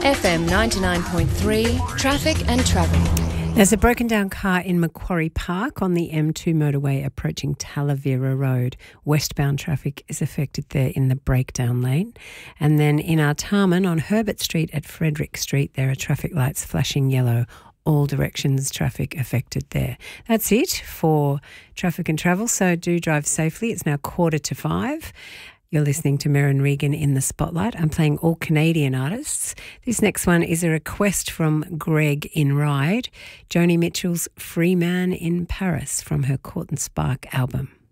FM 99.3, Traffic and Travel. There's a broken down car in Macquarie Park on the M2 motorway approaching Talavera Road. Westbound traffic is affected there in the breakdown lane. And then in Artarmon on Herbert Street at Frederick Street, there are traffic lights flashing yellow. All directions traffic affected there. That's it for Traffic and Travel, so do drive safely. It's now 4:45. You're listening to Merrin Regan in the Spotlight. I'm playing all Canadian artists. This next one is a request from Greg in Ryde, Joni Mitchell's Free Man in Paris from her Court and Spark album.